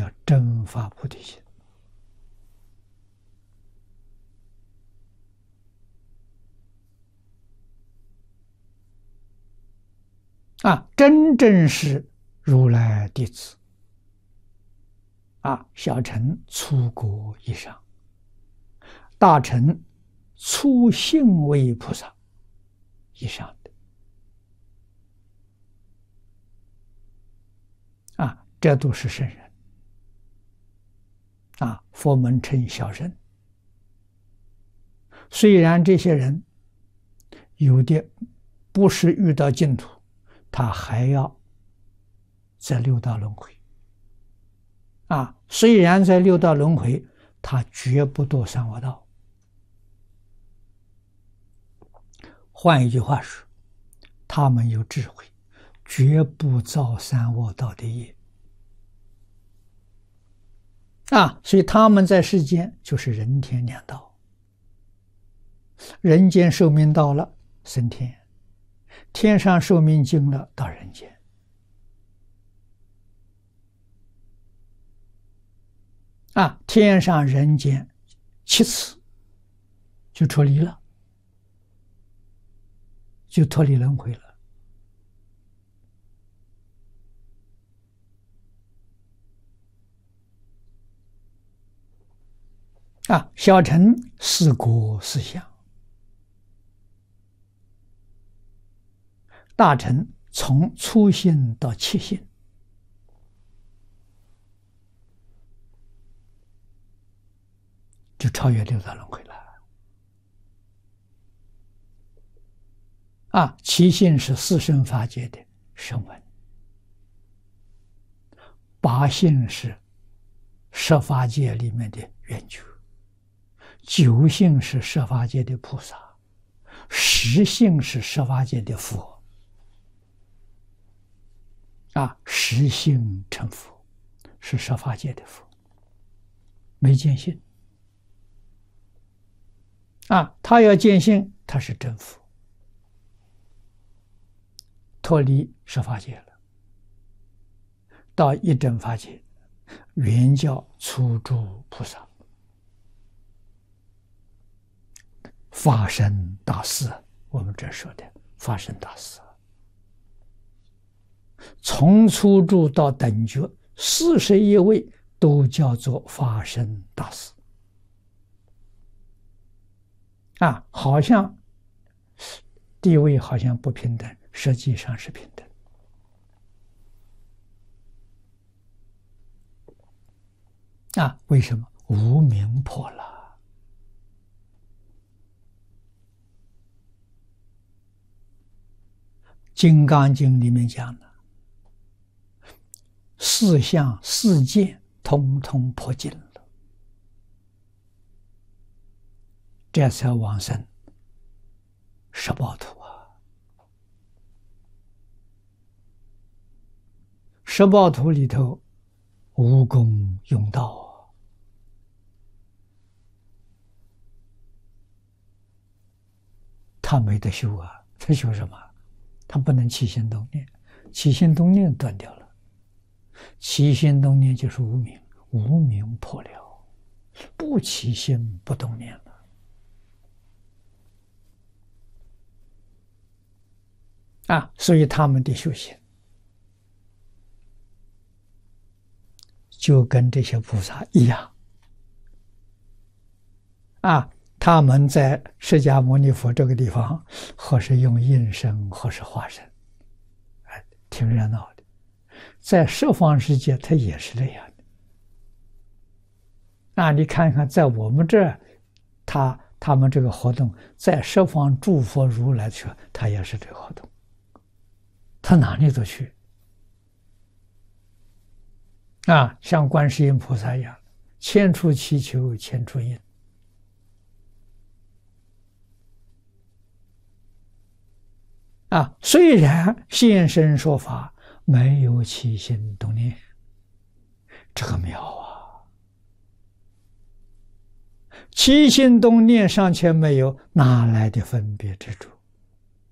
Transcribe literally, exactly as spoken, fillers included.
叫真发菩提心。啊，真正是如来弟子。啊，小乘出国以上，大乘出信为菩萨以上的。啊，这都是圣人。啊，佛门称小乘。虽然这些人有的不是遇到净土，他还要在六道轮回。啊，虽然在六道轮回，他绝不堕三恶道。换一句话说，他们有智慧，绝不造三恶道的业。啊，所以他们在世间就是人天两道。人间寿命到了，升天；天上寿命尽了，到人间。啊，天上人间七次就脱离了，就脱离轮回了。啊，小乘四果四相，大乘从初信到七信。就超越六道轮回了。啊，七信是四圣法界的声闻，八信是十法界里面的圆觉，九信是十法界的菩萨，十信是十法界的佛。啊，十信成佛是十法界的佛，没见性。啊，他要见性，他是真佛，脱离十法界了，到一真法界，原教初住菩萨，法身大士，我们这说的法身大士，从初住到等觉，四十一位都叫做法身大士。啊，好像地位好像不平等，实际上是平等。啊，为什么？无明破了。《金刚经》里面讲的，四相四见通通破尽了。这才往生十报土啊！十报土里头，无功用道啊，他没得修啊！他修什么？他不能起心动念，起心动念断掉了，起心动念就是无明，无明破了，不起心不动念了。啊，所以他们的修行就跟这些菩萨一样。啊，他们在释迦牟尼佛这个地方，或是用应身，或是化身，哎，挺热闹的。在十方世界，它也是这样的。啊，你看看，在我们这儿，他他们这个活动，在十方诸佛如来去，他也是这个活动。他哪里都去。啊，像观世音菩萨一样，千处祈求千处应。啊，虽然现身说法，没有起心动念，这个妙啊！起心动念尚且没有，哪来的分别执着？